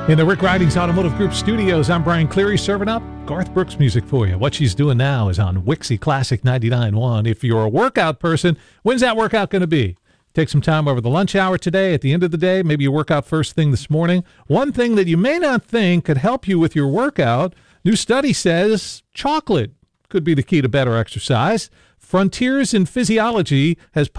In the Rick Ridings Automotive Group studios, I'm Brian Cleary serving up Garth Brooks music for you. What she's doing now is on Wixie Classic 99.1. If you're a workout person, when's that workout going to be? Take some time over the lunch hour today. At the end of the day, maybe you work out first thing this morning. One thing that you may not think could help you with your workout, new study says chocolate could be the key to better exercise. Frontiers in Physiology has